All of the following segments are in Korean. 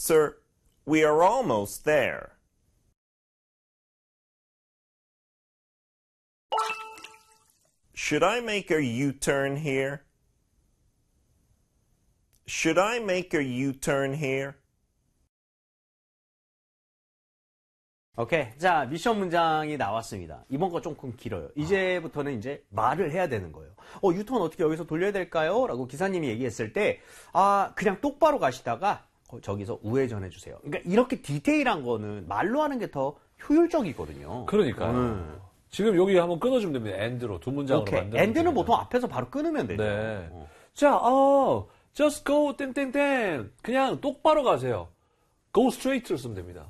Sir, we are almost there. Should I make a U-turn here? Should I make a U-turn here? 오케이. 자, 미션 문장이 나왔습니다. 이번 거 조금 길어요. 이제부터는 이제 말을 해야 되는 거예요. 유턴 어떻게 여기서 돌려야 될까요? 라고 기사님이 얘기했을 때, 그냥 똑바로 가시다가 저기서 우회전해 주세요. 그러니까 이렇게 디테일한 거는 말로 하는 게 더 효율적이거든요. 그러니까요. 지금 여기 한번 끊어주면 됩니다. 엔드로 두 문장으로 만들면 엔드는 됩니다. 보통 앞에서 바로 끊으면 되죠. 네. 자, just go 땡땡땡. 그냥 똑바로 가세요. go straight로 쓰면 됩니다.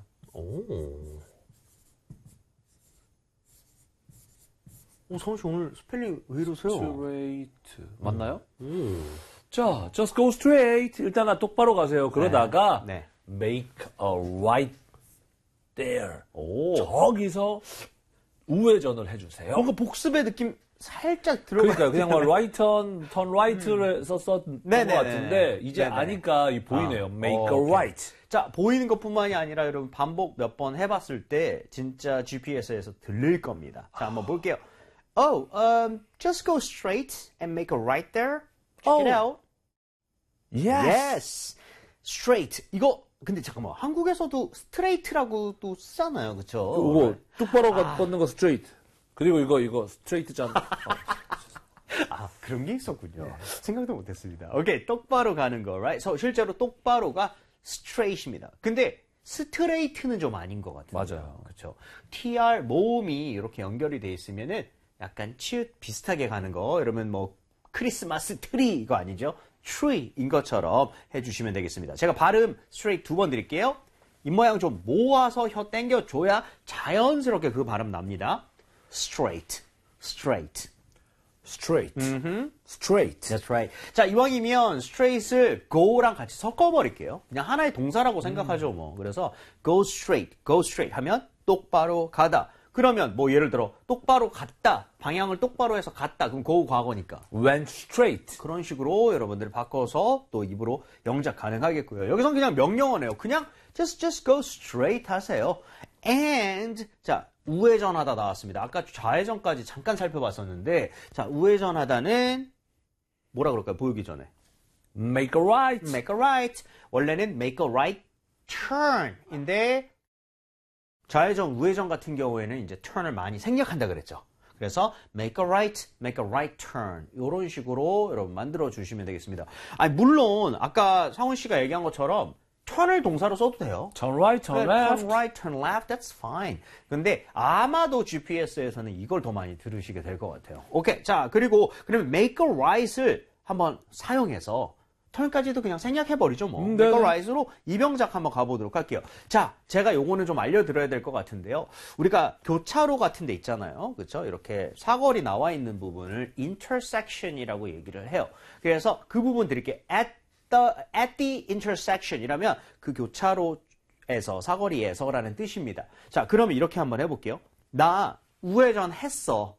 성훈 씨 오늘 스펠링 왜 이러세요? straight. 맞나요? 자, just go straight. 일단 똑바로 가세요. 그러다가 네. make a right there. 저기서 우회전을 해주세요. 뭔가 복습의 느낌 살짝 들어가. 그러니까요. 그냥 뭐 right turn right를 썼던 것 같은데 이제 아니까 보이네요. make a right. 자, 보이는 것뿐만이 아니라 여러분 반복 몇 번 해봤을 때 진짜 GPS에서 들릴 겁니다. 자, 한번 볼게요. Just go straight and make a right there. Check it out. Yes. Straight. 이거 근데 잠깐만. 한국에서도 스트레이트라고 또 쓰잖아요. 그쵸? 그거 똑바로 걷는 거 straight. 그리고 이거 스트레이트잖아. 그런 게 있었군요. 네. 생각도 못했습니다. 오케이. 똑바로 가는 거. Right? 실제로 똑바로가 straight입니다. 근데 스트레이트는 좀 아닌 것 같아요. 맞아요. 그렇죠. TR 모음이 이렇게 연결이 돼 있으면은 약간 치읓 비슷하게 가는 거. 이러면 뭐 크리스마스 트리 이거 아니죠? tree인 것처럼 해주시면 되겠습니다. 제가 발음 straight 2번 드릴게요. 입모양 좀 모아서 혀 당겨줘야 자연스럽게 그 발음 납니다. straight, straight. straight. straight. That's right. 자, 이왕이면 straight을 go랑 같이 섞어버릴게요. 그냥 하나의 동사라고 생각하죠, 뭐. 그래서 go straight 하면 똑바로 가다. 그러면 뭐 예를 들어 똑바로 갔다. 방향을 똑바로 해서 갔다. 그럼 go 과거니까. went straight. 그런 식으로 여러분들이 바꿔서 또 입으로 영작 가능하겠고요. 여기선 그냥 명령어네요. 그냥 just go straight 하세요. And 자, 우회전하다 나왔습니다. 아까 좌회전까지 잠깐 살펴봤었는데 자, 우회전하다는 뭐라 그럴까요? 보이기 전에. make a right. make a right. 원래는 make a right turn인데 좌회전, 우회전 같은 경우에는 이제 turn을 많이 생략한다 그랬죠. 그래서 make a right turn 이런 식으로 여러분 만들어 주시면 되겠습니다. 아니 물론 아까 상훈 씨가 얘기한 것처럼 turn을 동사로 써도 돼요. turn right, turn left. turn right, turn left, that's fine. 근데 아마도 GPS에서는 이걸 더 많이 들으시게 될 것 같아요. 오케이, 자 그리고 그러면 make a right을 한번 사용해서 턴까지도 그냥 생략해버리죠, 뭐. make a right으로 이병작 한번 가보도록 할게요. 자, 제가 요거는 좀 알려드려야 될 것 같은데요. 우리가 교차로 같은 데 있잖아요. 그렇죠? 이렇게 사거리 나와 있는 부분을 intersection이라고 얘기를 해요. 그래서 그 부분 드릴게요. at the intersection 이라면 그 교차로에서, 사거리에서라는 뜻입니다. 자, 그러면 이렇게 한번 해볼게요. 나 우회전 했어.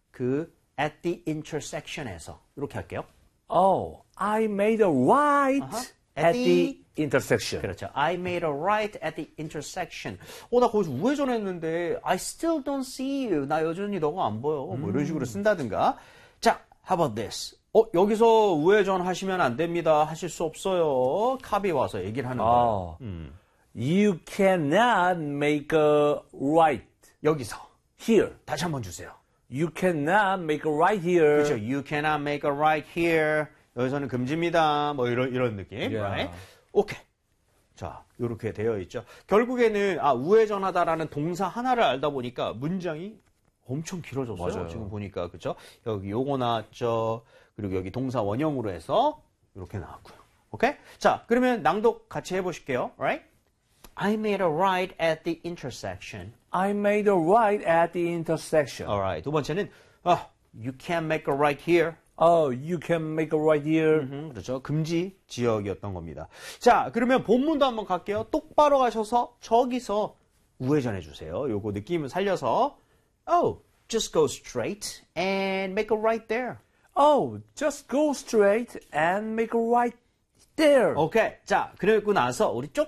at the intersection에서. 이렇게 할게요. Oh, I made a right at the intersection. 그렇죠. I made a right at the intersection. 나 거기서 우회전했는데 I still don't see you. 나 여전히 너가 안 보여. 뭐 이런 식으로 쓴다든가. 자, how about this? 여기서 우회전 하시면 안 됩니다. 하실 수 없어요. 캅이 와서 얘기를 하는 거예요. You cannot make a right. 여기서. Here. 다시 한번 주세요. You cannot make a right here. 그렇죠. You cannot make a right here. 여기서는 금지입니다. 뭐 이런 느낌. Yeah. Right? 오케이. 자, 이렇게 되어 있죠. 결국에는 우회전하다라는 동사 하나를 알다 보니까 문장이 엄청 길어졌어요. 맞아요. 지금 보니까 그렇죠. 여기 요거 나왔죠. 그리고 여기 동사 원형으로 해서 이렇게 나왔고요. 오케이? 자, 그러면 낭독 같이 해보실게요. Right? I made a right at the intersection. I made a right at the intersection. Alright. 두 번째는 you can't make a right here. Oh, you can make a right here. 그렇죠. 금지 지역이었던 겁니다. 자, 그러면 본문도 한번 갈게요. 똑바로 가셔서 저기서 우회전해 주세요. 요거 느낌을 살려서 just go straight and make a right there. Oh, just go straight and make a right there. 오케이. 자, 그러고 나서 우리